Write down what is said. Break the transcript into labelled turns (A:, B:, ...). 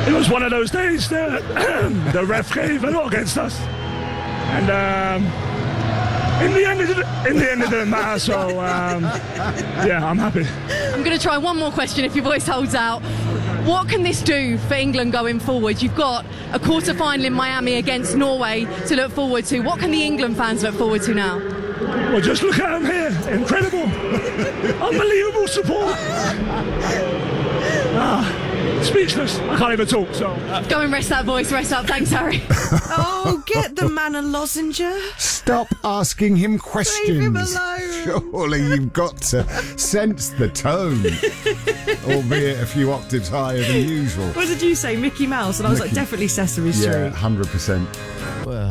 A: It was one of those days that the ref gave a lot against us, and in the end it didn't matter. So yeah, I'm happy.
B: I'm going to try one more question if your voice holds out. What can this do for England going forward? You've got a quarter-final in Miami against Norway to look forward to. What can the England fans look forward to now?
A: Well, just look at them here. Incredible. Unbelievable support. Speechless. I can't even talk, so...
B: Go and rest that voice. Rest up. Thanks, Harry.
C: Oh, get the man a lozenge.
D: Stop asking him questions.
C: Leave him alone.
D: Surely you've got to sense the tone, albeit a few octaves higher than usual.
C: What did you say, Mickey Mouse? And I was like,
D: Mickey.
C: definitely Sesame Street.
D: Yeah, 100%.
E: Well,